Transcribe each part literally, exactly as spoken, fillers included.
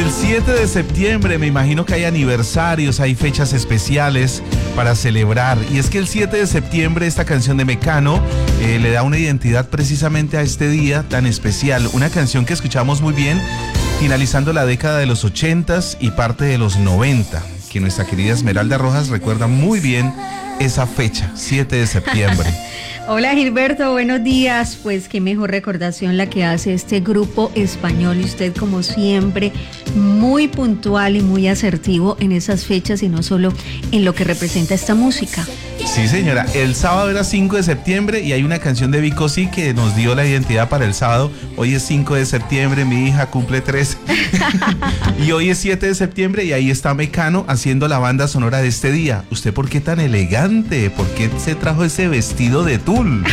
El siete de septiembre, me imagino que hay aniversarios, hay fechas especiales para celebrar. Y es que el siete de septiembre esta canción de Mecano eh, le da una identidad precisamente a este día tan especial. Una canción que escuchamos muy bien finalizando la década de los ochentas y parte de los noventa, que nuestra querida Esmeralda Rojas recuerda muy bien esa fecha, siete de septiembre. Hola Gilberto, buenos días. Pues qué mejor recordación la que hace este grupo español, y usted como siempre muy puntual y muy asertivo en esas fechas y no solo en lo que representa esta música. Sí señora, el sábado era cinco de septiembre y hay una canción de Vico Sí que nos dio la identidad para el sábado. Hoy es cinco de septiembre, mi hija cumple trece y hoy es siete de septiembre y ahí está Mecano haciendo la banda sonora de este día. ¿Usted por qué tan elegante? ¿Por qué se trajo ese vestido de tul? Un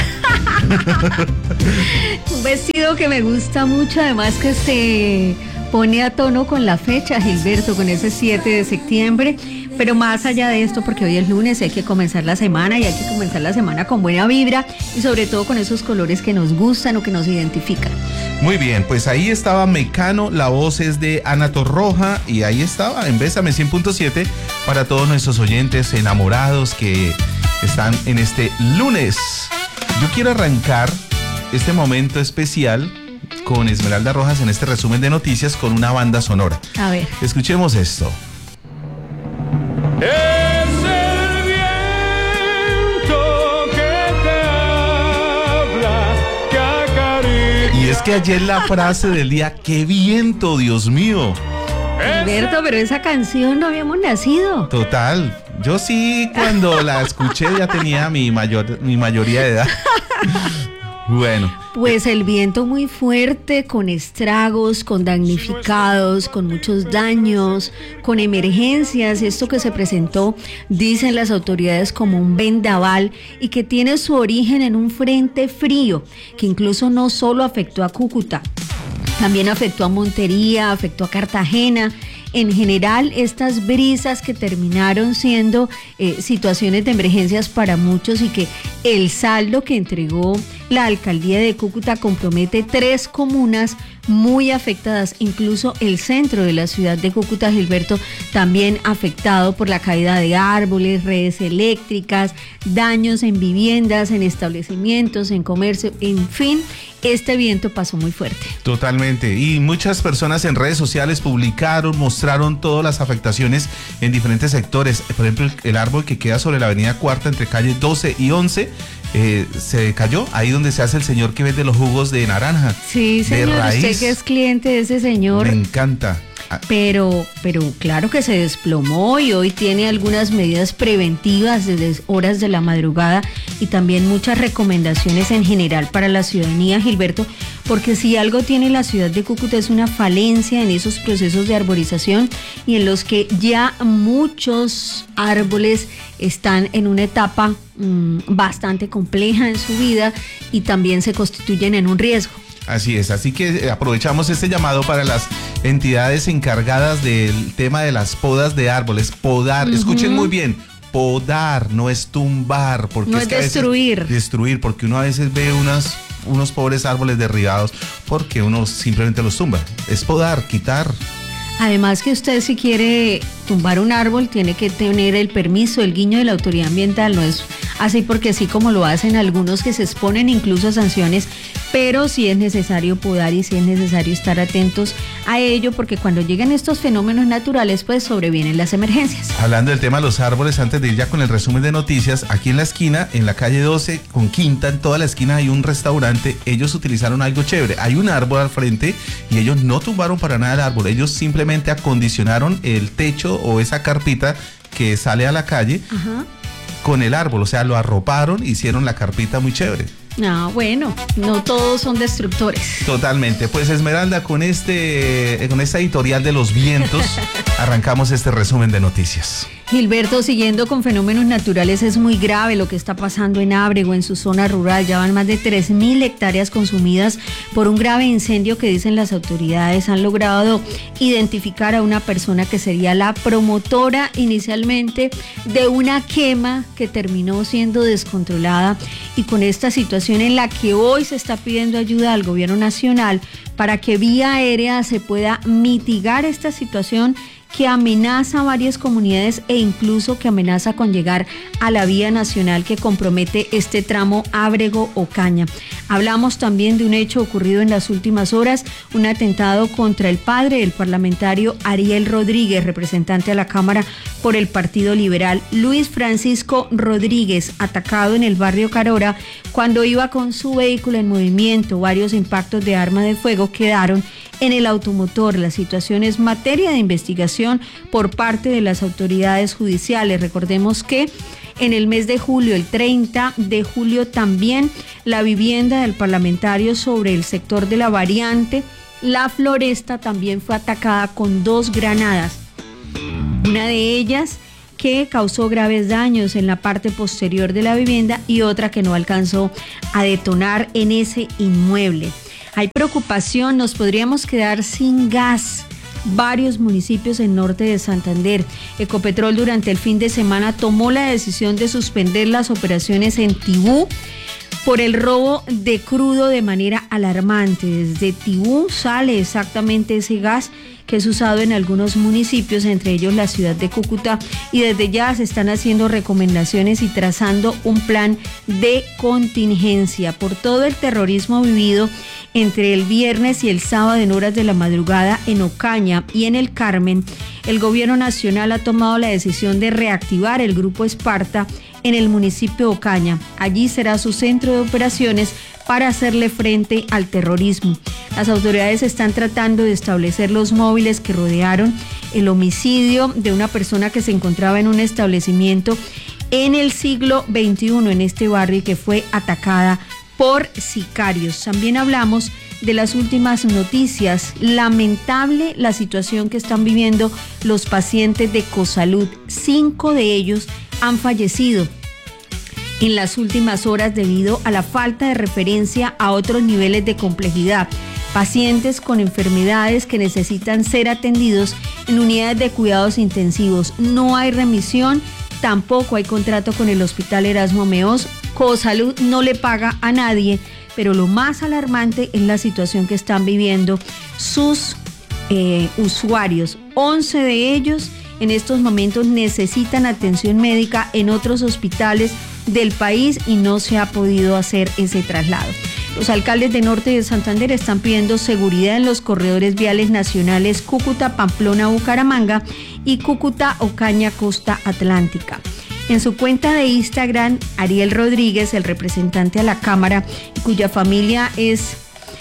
vestido que me gusta mucho, además que se pone a tono con la fecha, Gilberto, con ese siete de septiembre. Pero más allá de esto, porque hoy es lunes, hay que comenzar la semana y hay que comenzar la semana con buena vibra y sobre todo con esos colores que nos gustan o que nos identifican. Muy bien, pues ahí estaba Mecano, la voz es de Ana Torroja y ahí estaba en Bésame cien punto siete para todos nuestros oyentes enamorados que están en este lunes. Yo quiero arrancar este momento especial con Esmeralda Rojas en este resumen de noticias con una banda sonora. A ver. Escuchemos esto. Es el viento que te habla, que acaricia. Y es que ayer la frase del día, ¡qué viento, Dios mío! Gilberto, pero esa canción no habíamos nacido. Total, yo sí cuando la escuché ya tenía mi mayor, mi mayoría de edad. Bueno. Pues el viento muy fuerte, con estragos, con damnificados, con muchos daños, con emergencias. Esto que se presentó, dicen las autoridades, como un vendaval y que tiene su origen en un frente frío que incluso no solo afectó a Cúcuta, también afectó a Montería, afectó a Cartagena. En general, estas brisas que terminaron siendo eh, situaciones de emergencias para muchos y que el saldo que entregó la alcaldía de Cúcuta compromete tres comunas muy afectadas, incluso el centro de la ciudad de Cúcuta, Gilberto, también afectado por la caída de árboles, redes eléctricas, daños en viviendas, en establecimientos, en comercio, en fin. Este viento pasó muy fuerte. Totalmente. Y muchas personas en redes sociales publicaron, mostraron todas las afectaciones en diferentes sectores. Por ejemplo, el, el árbol que queda sobre la avenida Cuarta entre calle doce y once eh, se cayó. Ahí donde se hace el señor que vende los jugos de naranja. Sí, señor. De raíz. Usted que es cliente de ese señor. Me encanta. Pero, pero claro que se desplomó y hoy tiene algunas medidas preventivas desde horas de la madrugada y también muchas recomendaciones en general para la ciudadanía, Gilberto, porque si algo tiene la ciudad de Cúcuta es una falencia en esos procesos de arborización y en los que ya muchos árboles están en una etapa mmm, bastante compleja en su vida y también se constituyen en un riesgo. Así es, así que aprovechamos este llamado para las entidades encargadas del tema de las podas de árboles. Podar, uh-huh. Escuchen muy bien, podar, no es tumbar. Porque no es, es que destruir. Destruir, porque uno a veces ve unas, unos pobres árboles derribados porque uno simplemente los tumba. Es podar, quitar. Además que usted si quiere tumbar un árbol tiene que tener el permiso, el guiño de la autoridad ambiental, no es así porque así como lo hacen algunos que se exponen incluso a sanciones, pero sí es necesario podar y sí es necesario estar atentos a ello porque cuando llegan estos fenómenos naturales pues sobrevienen las emergencias. Hablando del tema de los árboles, antes de ir ya con el resumen de noticias, aquí en la esquina, en la calle doce con Quinta, en toda la esquina hay un restaurante. Ellos utilizaron algo chévere, hay un árbol al frente y ellos no tumbaron para nada el árbol, ellos simplemente acondicionaron el techo o esa carpita que sale a la calle. Ajá. Con el árbol, o sea, lo arroparon, hicieron la carpita muy chévere. Ah, bueno, no todos son destructores. Totalmente. Pues Esmeralda, con este, con esta editorial de los vientos, arrancamos este resumen de noticias. Gilberto, siguiendo con fenómenos naturales, es muy grave lo que está pasando en Ábrego, en su zona rural. Ya van más de tres mil hectáreas consumidas por un grave incendio que dicen las autoridades. Han logrado identificar a una persona que sería la promotora inicialmente de una quema que terminó siendo descontrolada. Y con esta situación en la que hoy se está pidiendo ayuda al gobierno nacional para que vía aérea se pueda mitigar esta situación que amenaza a varias comunidades e incluso que amenaza con llegar a la vía nacional que compromete este tramo Ábrego-Ocaña. Hablamos también de un hecho ocurrido en las últimas horas, un atentado contra el padre del parlamentario Ariel Rodríguez, representante a la Cámara por el Partido Liberal, Luis Francisco Rodríguez, atacado en el barrio Carora cuando iba con su vehículo en movimiento. Varios impactos de arma de fuego quedaron en el automotor. La situación es materia de investigación por parte de las autoridades judiciales. Recordemos que en el mes de julio, el treinta de julio, también la vivienda del parlamentario sobre el sector de la variante La Floresta también fue atacada con dos granadas. Una de ellas que causó graves daños en la parte posterior de la vivienda y otra que no alcanzó a detonar en ese inmueble. Hay preocupación, nos podríamos quedar sin gas. Varios municipios en norte de Santander. Ecopetrol durante el fin de semana tomó la decisión de suspender las operaciones en Tibú por el robo de crudo de manera alarmante. Desde Tibú sale exactamente ese gas que es usado en algunos municipios, entre ellos la ciudad de Cúcuta, y desde ya se están haciendo recomendaciones y trazando un plan de contingencia por todo el terrorismo vivido entre el viernes y el sábado en horas de la madrugada en Ocaña y en el Carmen. El gobierno nacional ha tomado la decisión de reactivar el Grupo Esparta en el municipio de Ocaña. Allí será su centro de operaciones para hacerle frente al terrorismo. Las autoridades están tratando de establecer los móviles que rodearon el homicidio de una persona que se encontraba en un establecimiento en el siglo veintiuno en este barrio y que fue atacada por sicarios. También hablamos de las últimas noticias. Lamentable la situación que están viviendo los pacientes de Cosalud. Cinco de ellos han fallecido en las últimas horas debido a la falta de referencia a otros niveles de complejidad. Pacientes con enfermedades que necesitan ser atendidos en unidades de cuidados intensivos. No hay remisión, tampoco hay contrato con el Hospital Erasmo Meós. Cosalud no le paga a nadie, pero lo más alarmante es la situación que están viviendo sus eh, usuarios. once de ellos en estos momentos necesitan atención médica en otros hospitales del país y no se ha podido hacer ese traslado. Los alcaldes de Norte de Santander están pidiendo seguridad en los corredores viales nacionales Cúcuta, Pamplona, Bucaramanga y Cúcuta, Ocaña, Costa Atlántica. En su cuenta de Instagram, Ariel Rodríguez, el representante a la Cámara, cuya familia es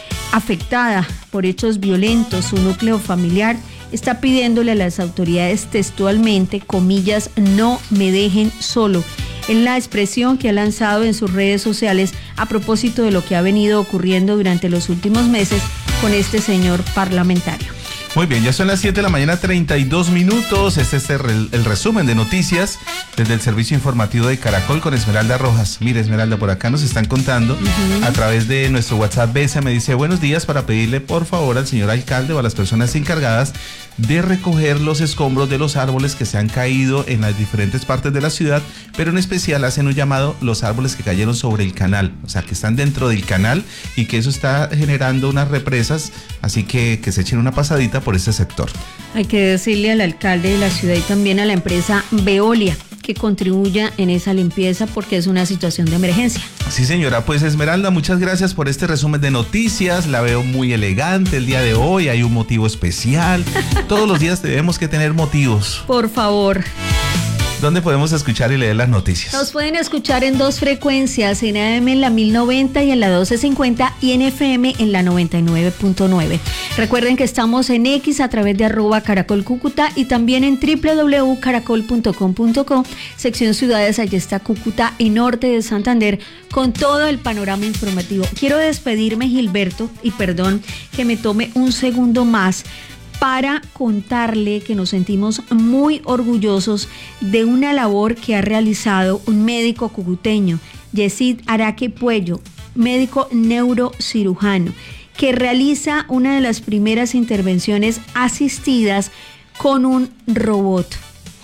afectada por hechos violentos, su núcleo familiar, está pidiéndole a las autoridades textualmente, comillas, no me dejen solo. En la expresión que ha lanzado en sus redes sociales a propósito de lo que ha venido ocurriendo durante los últimos meses con este señor parlamentario. Muy bien, ya son las siete de la mañana, treinta y dos minutos. Este es el, el resumen de noticias desde el servicio informativo de Caracol con Esmeralda Rojas. Mire, Esmeralda, por acá nos están contando uh-huh. a través de nuestro WhatsApp. Besa me dice, buenos días, para pedirle por favor al señor alcalde o a las personas encargadas de recoger los escombros de los árboles que se han caído en las diferentes partes de la ciudad, pero en especial hacen un llamado los árboles que cayeron sobre el canal, o sea, que están dentro del canal y que eso está generando unas represas, así que que se echen una pasadita por este sector. Hay que decirle al alcalde de la ciudad y también a la empresa Veolia que contribuya en esa limpieza porque es una situación de emergencia. Sí, señora, pues Esmeralda, muchas gracias por este resumen de noticias. La veo muy elegante el día de hoy, hay un motivo especial. Todos los días tenemos que tener motivos. Por favor. ¿Dónde podemos escuchar y leer las noticias? Nos pueden escuchar en dos frecuencias, en A M en la mil noventa y en la doce cincuenta y en F M en la noventa y nueve punto nueve. Recuerden que estamos en X a través de arroba Caracol Cúcuta y también en doble u doble u doble u punto caracol punto com punto co, sección ciudades, allí está Cúcuta y Norte de Santander con todo el panorama informativo. Quiero despedirme, Gilberto, y perdón que me tome un segundo más, para contarle que nos sentimos muy orgullosos de una labor que ha realizado un médico cucuteño, Yesid Araque Puello, médico neurocirujano, que realiza una de las primeras intervenciones asistidas con un robot.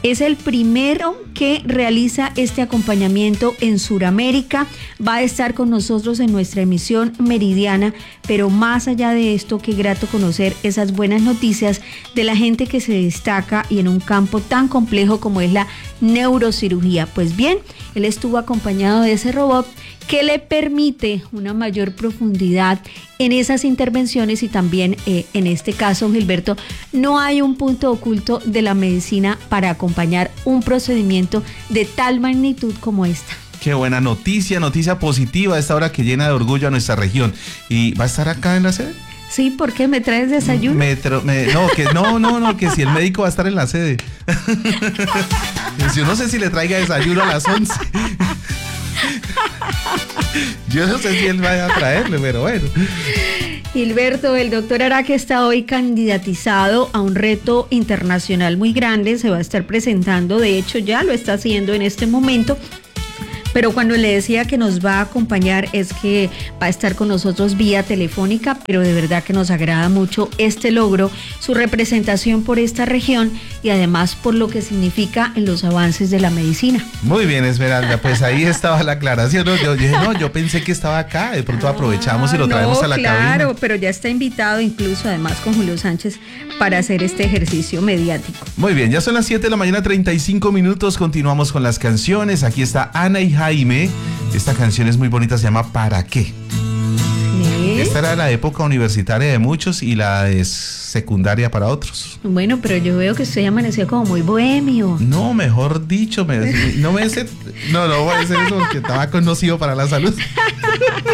Es el primero que realiza este acompañamiento en Sudamérica. Va a estar con nosotros en nuestra emisión meridiana, pero más allá de esto, qué grato conocer esas buenas noticias de la gente que se destaca y en un campo tan complejo como es la neurocirugía. Pues bien, él estuvo acompañado de ese robot que le permite una mayor profundidad en esas intervenciones y también eh, en este caso, Gilberto, no hay un punto oculto de la medicina para acompañar un procedimiento de tal magnitud como esta. Qué buena noticia, noticia positiva a esta hora que llena de orgullo a nuestra región. ¿Y va a estar acá en la sede? Sí, ¿por qué? ¿Me traes desayuno? Me tro- me- no, que no, no, no, que si el médico va a estar en la sede. Yo no sé si le traiga desayuno a las once. Yo no sé si él vaya a traerle, pero bueno. Gilberto, el doctor Araque está hoy candidatizado a un reto internacional muy grande. Se va a estar presentando, de hecho ya lo está haciendo en este momento. Pero cuando le decía que nos va a acompañar es que va a estar con nosotros vía telefónica, pero de verdad que nos agrada mucho este logro, su representación por esta región y además por lo que significa en los avances de la medicina. Muy bien, Esmeralda, pues ahí estaba la aclaración. ¿No? Yo dije, no, yo pensé que estaba acá, de pronto aprovechamos y lo traemos no, a la claro, cabina. Claro, pero ya está invitado incluso además con Julio Sánchez para hacer este ejercicio mediático. Muy bien, ya son las siete de la mañana, treinta y cinco minutos, continuamos con las canciones. Aquí está Ana y Jaime, esta canción es muy bonita, se llama ¿Para qué? ¿Sí? Esta era la época universitaria de muchos y la de secundaria para otros. Bueno, pero yo veo que usted amaneció como muy bohemio. No, mejor dicho, me, no me sé, no, no voy a decir eso porque estaba conocido para la salud.